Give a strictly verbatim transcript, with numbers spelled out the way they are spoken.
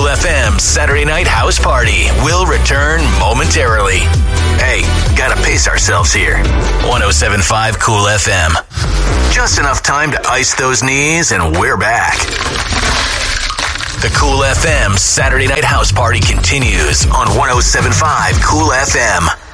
Cool F M Saturday Night House Party will return momentarily. Hey, gotta pace ourselves here. one oh seven point five Cool F M. Just enough time to ice those knees and we're back. The Cool F M Saturday Night House Party continues on one oh seven point five Cool F M.